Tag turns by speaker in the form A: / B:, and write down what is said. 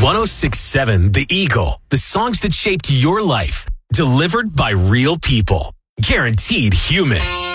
A: 1067 The Eagle. The songs that shaped your life. Delivered by real people. Guaranteed human.